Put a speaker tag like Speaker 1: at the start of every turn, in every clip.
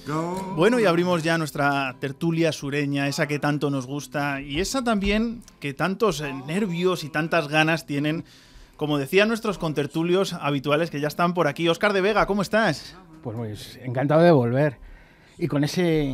Speaker 1: Bueno, y abrimos ya nuestra tertulia sureña, esa que tanto nos gusta y esa también que tantos nervios y tantas ganas tienen, como decían nuestros contertulios habituales que ya están por aquí. Óscar de Vega, ¿cómo estás?
Speaker 2: Pues encantado de volver. Y con ese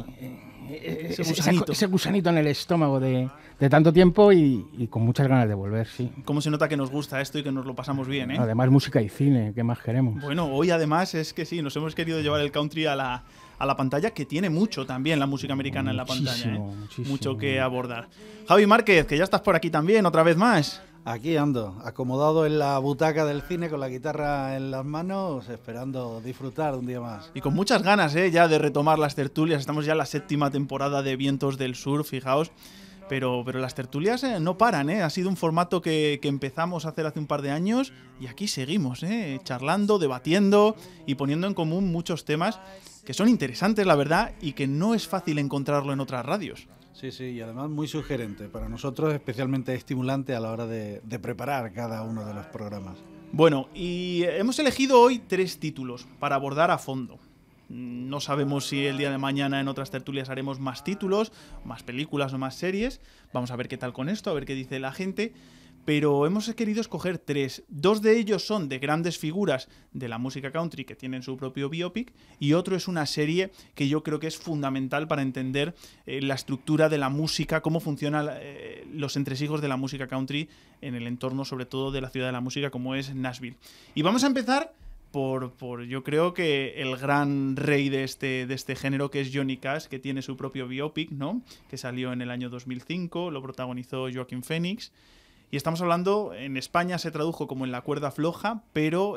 Speaker 2: gusanito en el estómago de tanto tiempo y con muchas ganas de volver, sí.
Speaker 1: ¿Cómo se nota que nos gusta esto y que nos lo pasamos bien, eh?
Speaker 2: Además, música y cine, ¿qué más queremos?
Speaker 1: Bueno, hoy además es que sí, nos hemos querido llevar el country a la pantalla, que tiene mucho también la música americana en la pantalla, ¿eh? Mucho que abordar. Javi Márquez, que ya estás por aquí también, otra vez más.
Speaker 3: Aquí ando, acomodado en la butaca del cine con la guitarra en las manos, esperando disfrutar un día más.
Speaker 1: Y con muchas ganas ya de retomar las tertulias. Estamos ya en la 7ª temporada de Vientos del Sur, fijaos. Pero las tertulias no paran, ¿eh? Ha sido un formato que empezamos a hacer hace un par de años y aquí seguimos, charlando, debatiendo y poniendo en común muchos temas que son interesantes, la verdad, y que no es fácil encontrarlo en otras radios.
Speaker 3: Sí, y además muy sugerente. Para nosotros especialmente estimulante a la hora de preparar cada uno de los programas.
Speaker 1: Bueno, y hemos elegido hoy 3 títulos para abordar a fondo. No sabemos si el día de mañana en otras tertulias haremos más títulos, más películas o más series. Vamos a ver qué tal con esto, a ver qué dice la gente. Pero hemos querido escoger 3. 2 de ellos son de grandes figuras de la música country que tienen su propio biopic y otro es una serie que yo creo que es fundamental para entender la estructura de la música, cómo funcionan los entresijos de la música country en el entorno, sobre todo de la ciudad de la música como es Nashville. Y vamos a empezar por yo creo que el gran rey de este género, que es Johnny Cash, que tiene su propio biopic, ¿no? Que salió en el año 2005, lo protagonizó Joaquin Phoenix. Y estamos hablando, en España se tradujo como En la cuerda floja, pero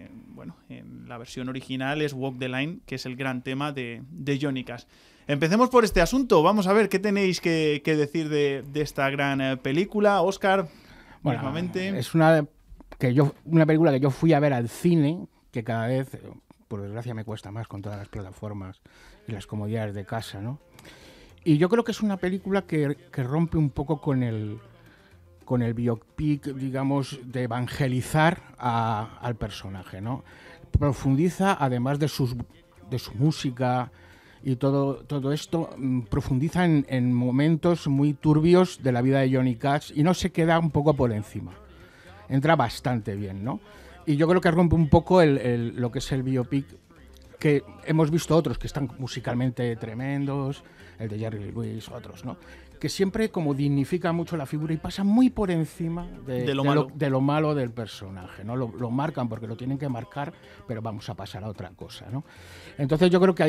Speaker 1: en la versión original es Walk the Line, que es el gran tema de Johnny Cash. Empecemos por este asunto. Vamos a ver qué tenéis que decir de esta gran película. Óscar,
Speaker 2: bueno,
Speaker 1: mismamente.
Speaker 2: Es una película que yo fui a ver al cine, que cada vez, por desgracia, me cuesta más con todas las plataformas y las comodidades de casa, ¿no? Y yo creo que es una película que rompe un poco con el biopic, digamos, de evangelizar al personaje, ¿no? Profundiza, además de su música y todo esto, profundiza en momentos muy turbios de la vida de Johnny Cash y no se queda un poco por encima. Entra bastante bien, ¿no? Y yo creo que rompe un poco lo que es el biopic, que hemos visto otros que están musicalmente tremendos, el de Jerry Lee Lewis, otros, ¿no? Que siempre como dignifica mucho la figura y pasa muy por encima de lo malo del personaje, ¿no? Lo marcan porque lo tienen que marcar, pero vamos a pasar a otra cosa, ¿no? Entonces yo creo que